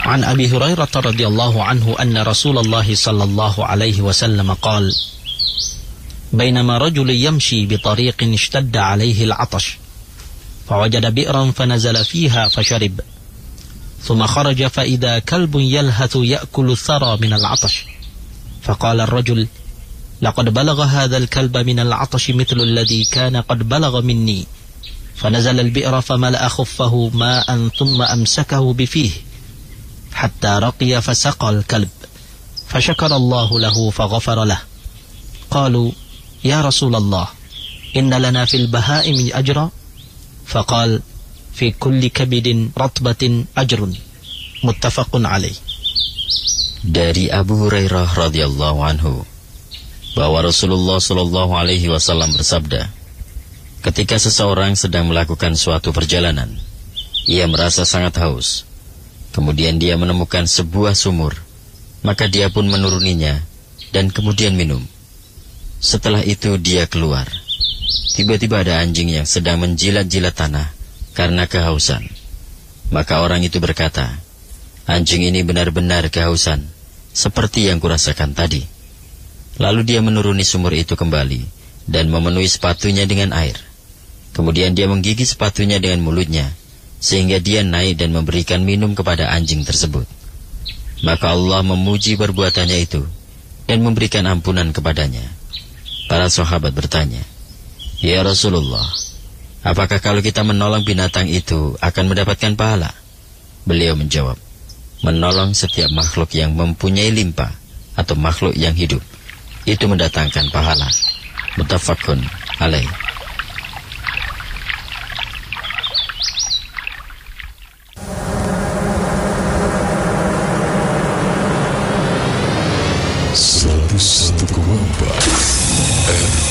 عن أبي هريرة رضي الله عنه أن رسول الله صلى الله عليه وسلم قال: بينما رجل يمشي بطريق اشتد عليه العطش فوجد بئرا فنزل فيها فشرب ثم خرج فإذا كلب يلهث يأكل الثرى من العطش فقال الرجل: لقد بلغ هذا الكلب من العطش مثل الذي كان قد بلغ مني. فنزل البئر فملأ خفه ماء ثم أمسكه بفيه حتى رقي فسقى الكلب فشكر الله له فغفر له. قالوا: يا رسول الله إن لنا في البهائم أجرا؟ فقال: في كل كبد رطبة أجر. متفق عليه. Dari Abu Hurairah radhiyallahu anhu bahwa Rasulullah Shallallahu alaihi wasallam bersabda, ketika seseorang sedang melakukan suatu perjalanan, ia merasa sangat haus. Kemudian dia menemukan sebuah sumur, maka dia pun menuruninya dan kemudian minum. Setelah itu dia keluar. Tiba-tiba ada anjing yang sedang menjilat-jilat tanah karena kehausan. Maka orang itu berkata, anjing ini benar-benar kehausan, seperti yang kurasakan tadi. Lalu dia menuruni sumur itu kembali dan memenuhi sepatunya dengan air. Kemudian dia menggigit sepatunya dengan mulutnya, sehingga dia naik dan memberikan minum kepada anjing tersebut. Maka Allah memuji perbuatannya itu dan memberikan ampunan kepadanya. Para sahabat bertanya, ya Rasulullah, apakah kalau kita menolong binatang itu akan mendapatkan pahala? Beliau menjawab, menolong setiap makhluk yang mempunyai limpah atau makhluk yang hidup, itu mendatangkan pahala. Muttafaqun alaih. Satu